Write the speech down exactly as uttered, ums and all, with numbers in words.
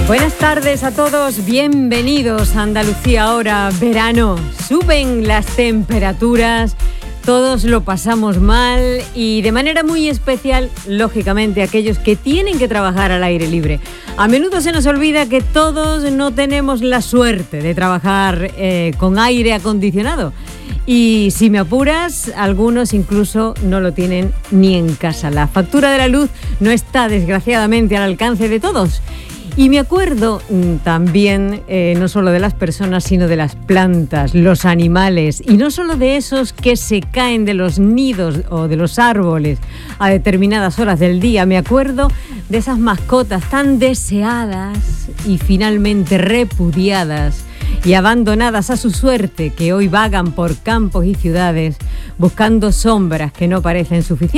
Buenas tardes a todos, bienvenidos a Andalucía ahora, verano. Suben las temperaturas, todos lo pasamos mal y de manera muy especial, lógicamente, aquellos que tienen que trabajar al aire libre. A menudo se nos olvida que todos no tenemos la suerte de trabajar eh, con aire acondicionado. Y si me apuras, algunos incluso no lo tienen ni en casa. La factura de la luz no está, desgraciadamente, al alcance de todos. Y me acuerdo también, eh, no solo de las personas, sino de las plantas, los animales, y no solo de esos que se caen de los nidos o de los árboles a determinadas horas del día. Me acuerdo de esas mascotas tan deseadas y finalmente repudiadas y abandonadas a su suerte, que hoy vagan por campos y ciudades buscando sombras que no parecen suficientes.